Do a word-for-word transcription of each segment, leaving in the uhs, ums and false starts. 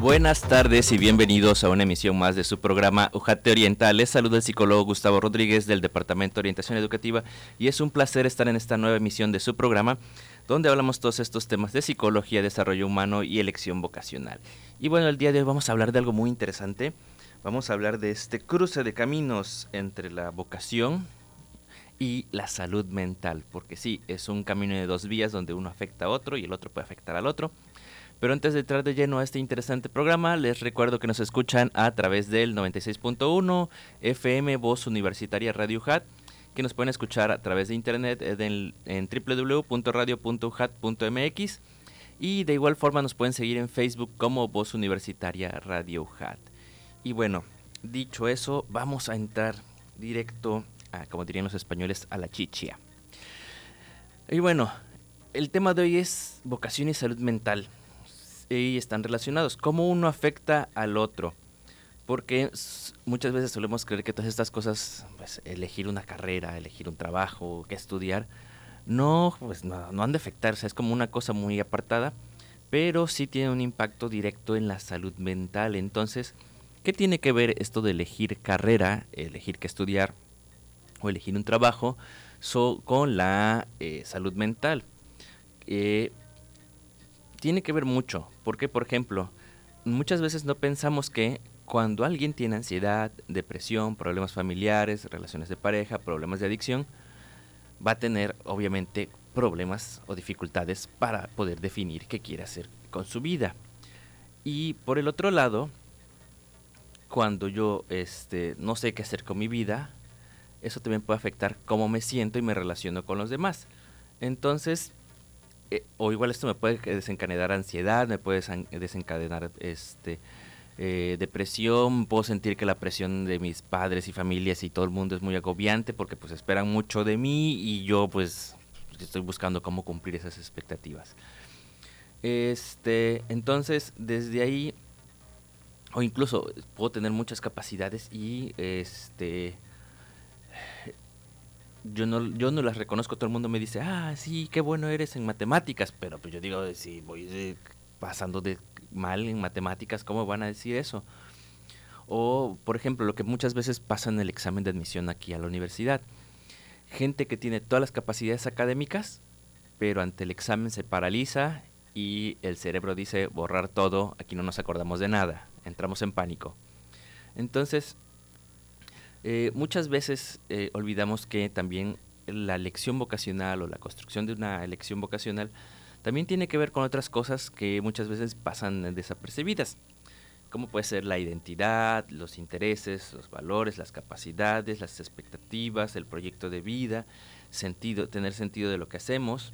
Buenas tardes y bienvenidos a una emisión más de su programa Ujate Oriental. Les saluda el psicólogo Gustavo Rodríguez del Departamento de Orientación Educativa y es un placer estar en esta nueva emisión de su programa donde hablamos todos estos temas de psicología, desarrollo humano y elección vocacional. Y bueno, el día de hoy vamos a hablar de algo muy interesante. Vamos a hablar de este cruce de caminos entre la vocación y la salud mental, porque sí, es un camino de dos vías donde uno afecta a otro y el otro puede afectar al otro. Pero antes de entrar de lleno a este interesante programa, les recuerdo que nos escuchan a través del noventa y seis punto uno F M Voz Universitaria Radio U J A T, que nos pueden escuchar a través de internet en, en doble u doble u doble u punto radio punto u j a t punto m x y de igual forma nos pueden seguir en Facebook como Voz Universitaria Radio U J A T. Y bueno, dicho eso, vamos a entrar directo, a, como dirían los españoles, a la chichia. Y bueno, el tema de hoy es vocación y salud mental. Y están relacionados. ¿Cómo uno afecta al otro? Porque muchas veces solemos creer que todas estas cosas, pues elegir una carrera, elegir un trabajo, qué estudiar, no, pues no, no han de afectarse, es como una cosa muy apartada, pero sí tiene un impacto directo en la salud mental. Entonces, ¿qué tiene que ver esto de elegir carrera, elegir qué estudiar o elegir un trabajo so, con la eh, salud mental? Eh, Tiene que ver mucho, porque por ejemplo, muchas veces no pensamos que cuando alguien tiene ansiedad, depresión, problemas familiares, relaciones de pareja, problemas de adicción, va a tener obviamente problemas o dificultades para poder definir qué quiere hacer con su vida. Y por el otro lado, cuando yo este, no sé qué hacer con mi vida, eso también puede afectar cómo me siento y me relaciono con los demás. Entonces, Eh, o igual esto me puede desencadenar ansiedad, me puede desencadenar este eh, depresión, puedo sentir que la presión de mis padres y familias y todo el mundo es muy agobiante porque pues esperan mucho de mí y yo pues estoy buscando cómo cumplir esas expectativas. Este, entonces desde ahí, o incluso puedo tener muchas capacidades y este yo no yo no las reconozco. Todo el mundo me dice, ah, sí, qué bueno eres en matemáticas, pero pues yo digo, si voy de, pasando de mal en matemáticas, ¿cómo van a decir eso? O, por ejemplo, lo que muchas veces pasa en el examen de admisión aquí a la universidad, gente que tiene todas las capacidades académicas, pero ante el examen se paraliza y el cerebro dice, borrar todo, aquí no nos acordamos de nada, entramos en pánico. Entonces, Eh, muchas veces eh, olvidamos que también la elección vocacional o la construcción de una elección vocacional también tiene que ver con otras cosas que muchas veces pasan desapercibidas, como puede ser la identidad, los intereses, los valores, las capacidades, las expectativas, el proyecto de vida, sentido, tener sentido de lo que hacemos.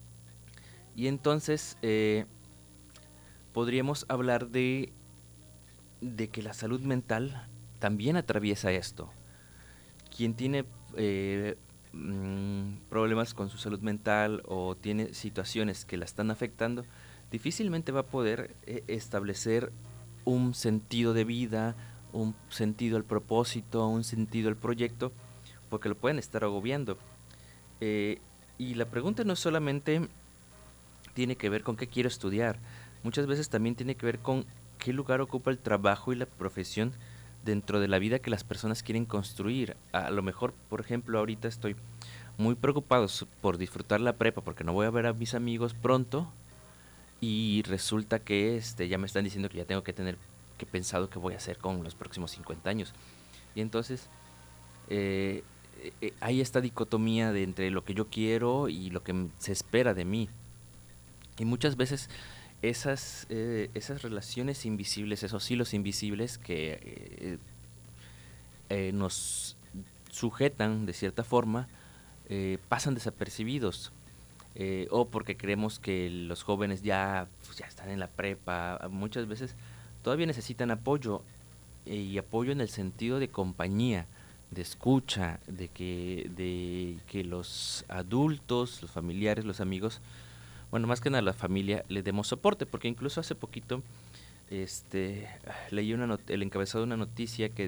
Y entonces eh, podríamos hablar de, de que la salud mental también atraviesa esto. Quien tiene eh, mmm, problemas con su salud mental o tiene situaciones que la están afectando, difícilmente va a poder eh, establecer un sentido de vida, un sentido al propósito, un sentido al proyecto, porque lo pueden estar agobiando. Eh, y la pregunta no solamente tiene que ver con qué quiero estudiar, muchas veces también tiene que ver con qué lugar ocupa el trabajo y la profesión dentro de la vida que las personas quieren construir. A lo mejor, por ejemplo, ahorita estoy muy preocupado por disfrutar la prepa porque no voy a ver a mis amigos pronto y resulta que este ya me están diciendo que ya tengo que tener que pensado qué voy a hacer con los próximos cincuenta años. Y entonces eh, eh, hay esta dicotomía de entre lo que yo quiero y lo que se espera de mí. Y muchas veces esas, eh, esas relaciones invisibles, esos hilos invisibles que eh, eh, nos sujetan de cierta forma, eh, pasan desapercibidos. Eh, o porque creemos que los jóvenes ya, pues, ya están en la prepa, muchas veces todavía necesitan apoyo, eh, y apoyo en el sentido de compañía, de escucha, de que, de que los adultos, los familiares, los amigos, bueno, más que nada la familia, le demos soporte, porque incluso hace poquito este leí una not- el encabezado de una noticia que